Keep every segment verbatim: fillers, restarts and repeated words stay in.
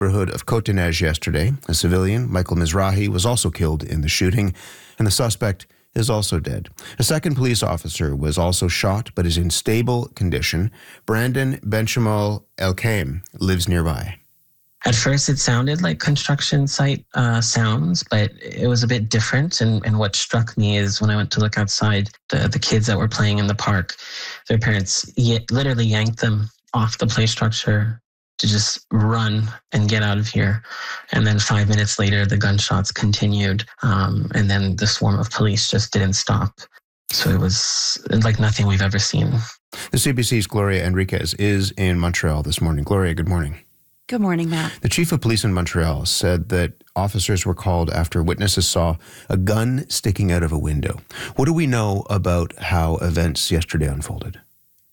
neighborhood of Côte-des-Neiges yesterday. A civilian, Michael Mizrahi, was also killed in the shooting, and the suspect is also dead. A second police officer was also shot but is in stable condition. Brandon Benchamal Elkaim lives nearby. At first, it sounded like construction site uh, sounds, but it was a bit different. And, and what struck me is when I went to look outside, the, the kids that were playing in the park, their parents y- literally yanked them off the play structure to just run and get out of here. And then five minutes later, the gunshots continued. Um, and then the swarm of police just didn't stop. So it was like nothing we've ever seen. The C B C's Gloria Enriquez is in Montreal this morning. Gloria, good morning. Good morning, Matt. The chief of police in Montreal said that officers were called after witnesses saw a gun sticking out of a window. What do we know about how events yesterday unfolded?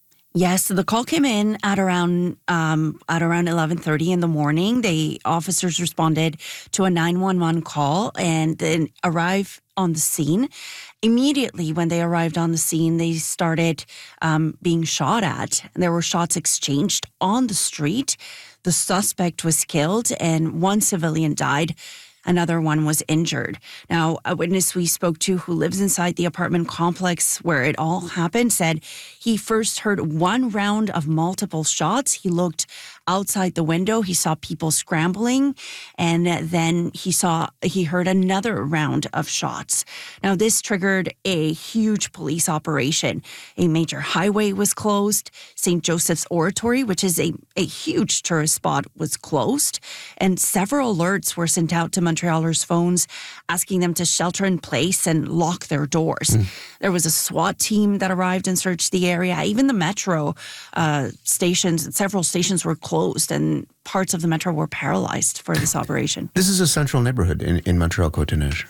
Yes, the call came in at around um, at around eleven thirty in the morning. The officers responded to a nine one one call and then arrived on the scene. Immediately when they arrived on the scene, they started um, being shot at. There were shots exchanged on the street. The suspect was killed and one civilian died. Another one was injured. Now, a witness we spoke to who lives inside the apartment complex where it all happened said he first heard one round of multiple shots. He looked outside the window. He saw people scrambling, and then he saw he heard another round of shots. Now, this triggered a huge police operation. A major highway was closed. Saint Joseph's Oratory, which is a, a huge tourist spot, was closed, and several alerts were sent out to Montrealers' phones asking them to shelter in place and lock their doors. Mm. There was a SWAT team that arrived and searched the area. Even the metro uh, stations, several stations were closed and parts of the metro were paralyzed for this operation. This is a central neighborhood in, in Montreal, Côte-des-Neiges.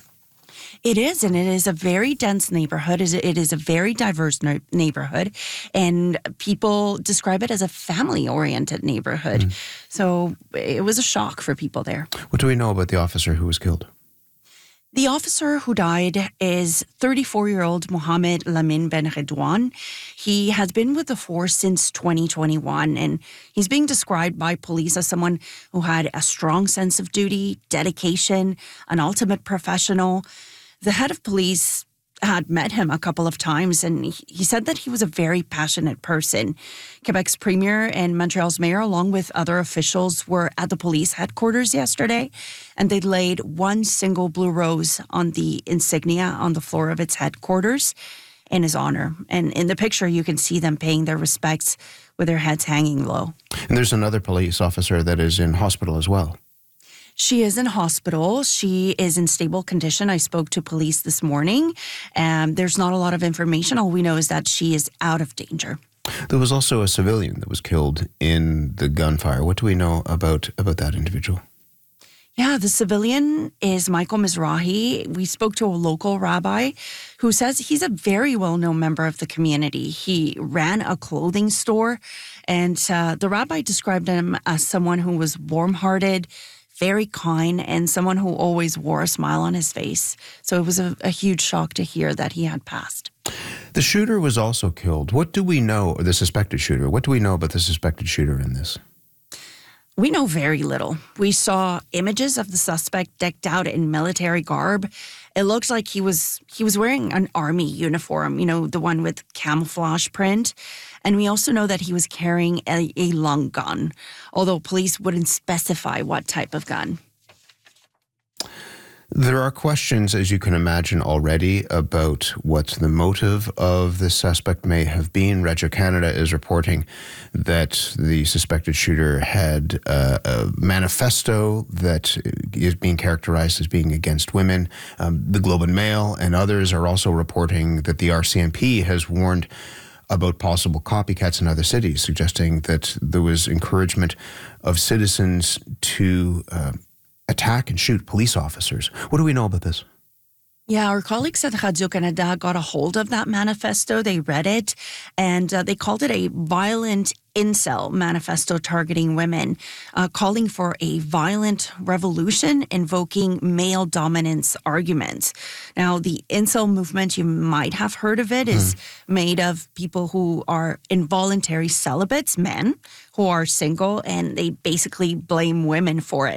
It is, and it is a very dense neighborhood. It is a very diverse neighborhood, and people describe it as a family-oriented neighborhood. Mm. So it was a shock for people there. What do we know about the officer who was killed? The officer who died is thirty-four-year-old Mohamed Lamin Ben Redouane. He has been with the force since twenty twenty-one, and he's being described by police as someone who had a strong sense of duty, dedication, an ultimate professional. The head of police had met him a couple of times, and he said that he was a very passionate person. Quebec's premier and Montreal's mayor, along with other officials, were at the police headquarters yesterday, and they laid one single blue rose on the insignia on the floor of its headquarters in his honor. And in the picture, you can see them paying their respects with their heads hanging low. And there's another police officer that is in hospital as well. She is in hospital. She is in stable condition. I spoke to police this morning, and there's not a lot of information. All we know is that she is out of danger. There was also a civilian that was killed in the gunfire. What do we know about, about that individual? Yeah, the civilian is Michael Mizrahi. We spoke to a local rabbi who says he's a very well-known member of the community. He ran a clothing store, and uh, the rabbi described him as someone who was warm-hearted, very kind, and someone who always wore a smile on his face. So it was a, a huge shock to hear that he had passed. The shooter was also killed. What do we know, or the suspected shooter, what do we know about the suspected shooter in this? We know very little. We saw images of the suspect decked out in military garb. It looked like he was he was wearing an army uniform, you know, the one with camouflage print. And we also know that he was carrying a, a long gun, although police wouldn't specify what type of gun. There are questions, as you can imagine already, about what the motive of the suspect may have been. Regio Canada is reporting that the suspected shooter had uh, a manifesto that is being characterized as being against women. Um, the Globe and Mail and others are also reporting that the R C M P has warned about possible copycats in other cities, suggesting that there was encouragement of citizens to uh, attack and shoot police officers. What do we know about this? Yeah, our colleagues at Radio-Canada got a hold of that manifesto. They read it, and uh, they called it a violent incel manifesto targeting women, uh, calling for a violent revolution, invoking male dominance arguments. Now, the incel movement, you might have heard of it, is mm. made of people who are involuntary celibates, men who are single, and they basically blame women for it.